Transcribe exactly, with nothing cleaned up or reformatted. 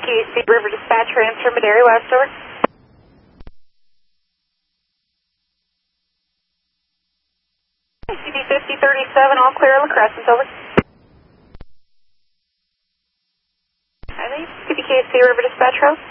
K C River Dispatch, transfer Madera West, over. C D fifty thirty-seven, all clear on La Crescent, over. I think C D K C River Dispatch, Rose.